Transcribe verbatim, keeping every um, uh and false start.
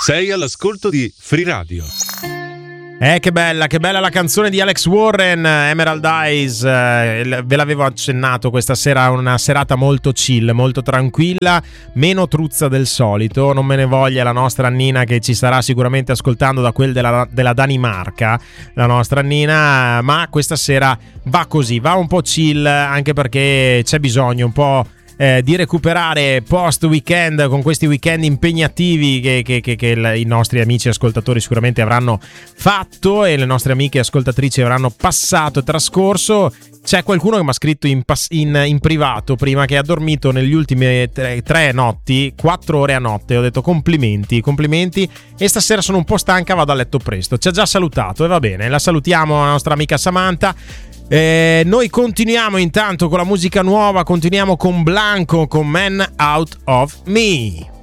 Sei all'ascolto di Free Radio. Eh, che bella, che bella la canzone di Alex Warren, Emerald Eyes. Eh, ve l'avevo accennato, questa sera una serata molto chill, molto tranquilla, meno truzza del solito. Non me ne voglia la nostra Annina, che ci starà sicuramente ascoltando da quel della, della Danimarca, la nostra Annina, ma questa sera va così, va un po' chill, anche perché c'è bisogno un po' Eh, di recuperare post weekend, con questi weekend impegnativi che, che, che, che i nostri amici ascoltatori sicuramente avranno fatto e le nostre amiche ascoltatrici avranno passato e trascorso. C'è qualcuno che mi ha scritto in, pass- in, in privato prima, che ha dormito negli ultimi tre, tre notti, quattro ore a notte. Ho detto complimenti, complimenti, e stasera sono un po' stanca, vado a letto presto. Ci ha già salutato e va bene, la salutiamo, la nostra amica Samantha. Eh, noi continuiamo intanto con la musica nuova, continuiamo con Blanco, con Man Out of Me.